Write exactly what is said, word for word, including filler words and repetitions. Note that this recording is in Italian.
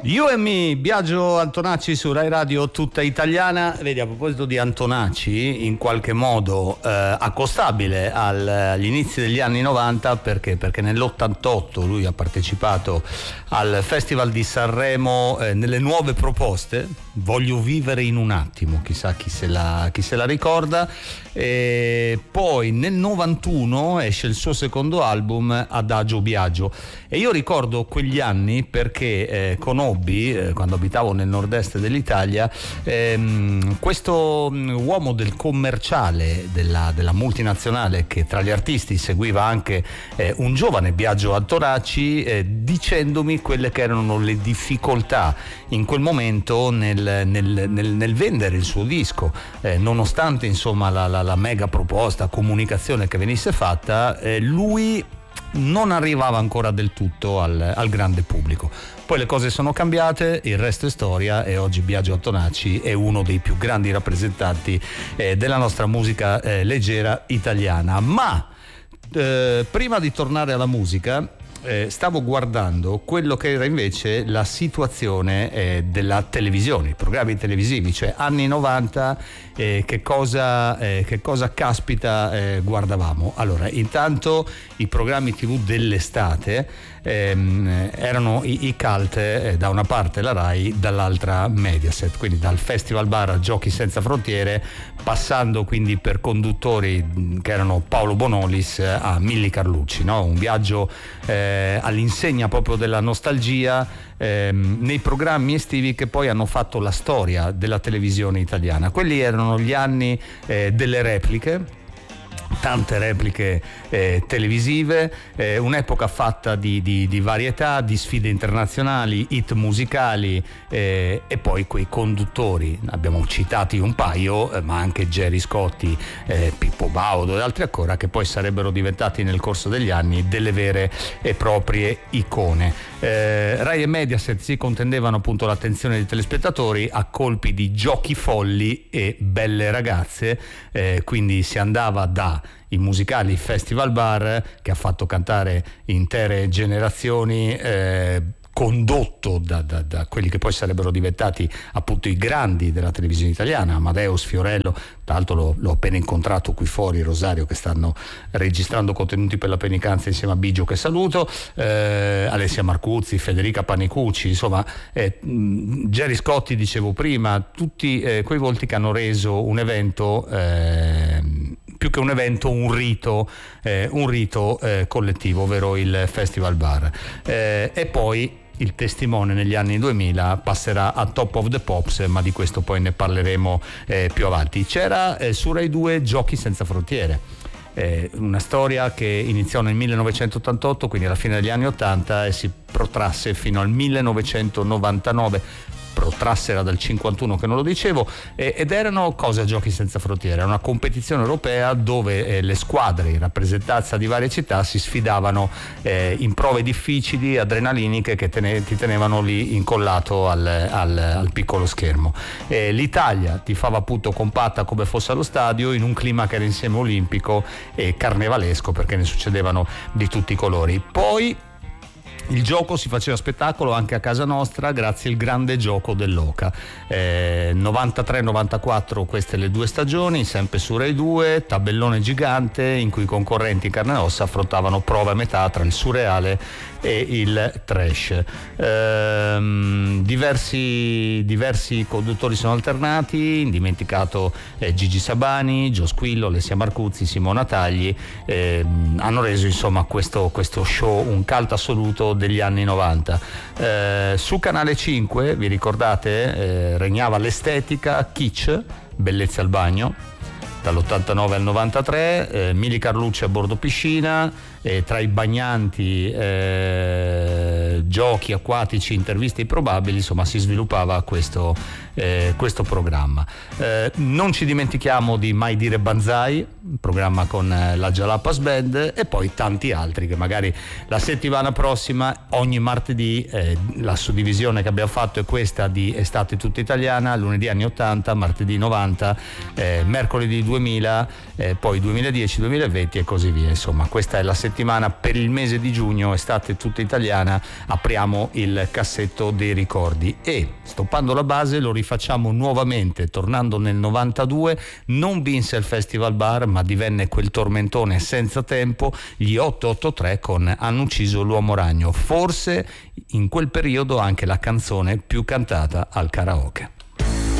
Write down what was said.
You and Me, Biagio Antonacci su Rai Radio Tutta Italiana. Vedi, a proposito di Antonacci, in qualche modo eh, accostabile al, agli inizi degli anni novanta, perché? Perché nell'ottantotto lui ha partecipato al Festival di Sanremo eh, nelle nuove proposte, Voglio vivere in un attimo, chissà chi se la, chi se la ricorda. E poi nel novantuno esce il suo secondo album, Adagio Biagio, e io ricordo quegli anni perché eh, conobbi, eh, quando abitavo nel nord-est dell'Italia, ehm, questo um, uomo del commerciale della, della multinazionale, che tra gli artisti seguiva anche eh, un giovane Biagio Antonacci, eh, dicendomi quelle che erano le difficoltà in quel momento nel, nel, nel, nel vendere il suo disco, eh, nonostante insomma la, la, la mega proposta, comunicazione che venisse fatta, eh, lui non arrivava ancora del tutto al, al grande pubblico. Poi le cose sono cambiate, il resto è storia, e oggi Biagio Antonacci è uno dei più grandi rappresentanti eh, della nostra musica eh, leggera italiana. Ma eh, prima di tornare alla musica, Eh, stavo guardando quello che era invece la situazione eh, della televisione, i programmi televisivi, cioè anni novanta, eh, che cosa eh, che cosa caspita eh, guardavamo. Allora, intanto i programmi tivù dell'estate ehm, erano i, i cult, eh, da una parte la Rai, dall'altra Mediaset, quindi dal Festival Bar a Giochi senza frontiere, passando quindi per conduttori che erano Paolo Bonolis a Milly Carlucci, no? Un viaggio eh, all'insegna proprio della nostalgia ehm, nei programmi estivi che poi hanno fatto la storia della televisione italiana. Quelli erano gli anni eh, delle repliche, tante repliche eh, televisive, eh, un'epoca fatta di, di, di varietà, di sfide internazionali, hit musicali, eh, e poi quei conduttori, abbiamo citati un paio, eh, ma anche Gerry Scotti, eh, Pippo Baudo e altri ancora, che poi sarebbero diventati nel corso degli anni delle vere e proprie icone. eh, Rai e Mediaset si contendevano appunto l'attenzione dei telespettatori a colpi di giochi folli e belle ragazze, eh, quindi si andava da i musicali Festival Bar, che ha fatto cantare intere generazioni, eh, condotto da, da, da quelli che poi sarebbero diventati appunto i grandi della televisione italiana, Amadeus, Fiorello. Tra l'altro l'ho, l'ho appena incontrato qui fuori, Rosario, che stanno registrando contenuti per la Penicanza insieme a Bigio, che saluto, eh, Alessia Marcuzzi, Federica Panicucci, insomma eh, Gerry Scotti, dicevo prima, tutti eh, quei volti che hanno reso un evento, eh, più che un evento, un rito, eh, un rito eh, collettivo, ovvero il Festival Bar. Eh, e poi il testimone negli anni duemila passerà a Top of the Pops, ma di questo poi ne parleremo eh, più avanti. C'era eh, su Rai due Giochi senza frontiere, eh, una storia che iniziò nel millenovecentottantotto, quindi alla fine degli anni ottanta, e si protrasse fino al millenovecentonovantanove. Protrasse era dal cinquantuno che non lo dicevo, eh, ed erano cosa Giochi senza frontiere? Era una competizione europea dove eh, le squadre in rappresentanza di varie città si sfidavano eh, in prove difficili, adrenaliniche, che tene, ti tenevano lì incollato al, al, al piccolo schermo. Eh, L'Italia tifava appunto compatta come fosse allo stadio, in un clima che era insieme olimpico e carnevalesco, perché ne succedevano di tutti i colori. Poi il gioco si faceva spettacolo anche a casa nostra grazie al grande gioco dell'Oca. eh, novantatré novantaquattro, queste le due stagioni, sempre su Rai due, tabellone gigante in cui i concorrenti in carne e ossa affrontavano prove a metà tra il surreale e il trash. Ehm, diversi, diversi conduttori sono alternati, indimenticato eh, Gigi Sabani, Gio Squillo, Alessia Marcuzzi, Simona Tagli, ehm, hanno reso insomma questo, questo show un cult assoluto degli anni novanta. Eh, su Canale cinque, vi ricordate, eh, regnava l'estetica kitsch, bellezza al bagno, dall'ottantanove al novantatré, eh, Milly Carlucci a bordo piscina, e tra i bagnanti, eh, giochi acquatici, interviste improbabili, insomma si sviluppava questo, eh, questo programma. Eh, non ci dimentichiamo di Mai dire Banzai, programma con eh, la Jalapas Band, e poi tanti altri che magari la settimana prossima, ogni martedì, eh, la suddivisione che abbiamo fatto è questa di estate tutta italiana, lunedì anni ottanta, martedì novanta, eh, mercoledì duemila, eh, poi duemiladieci, duemilaventi e così via. Insomma, questa è la settimana per il mese di giugno, estate tutta italiana, apriamo il cassetto dei ricordi e, stoppando la base, lo rifacciamo nuovamente tornando nel novantadue. Non vinse il Festival Bar, ma divenne quel tormentone senza tempo, gli otto otto tre con Hanno ucciso l'uomo ragno, forse in quel periodo anche la canzone più cantata al karaoke.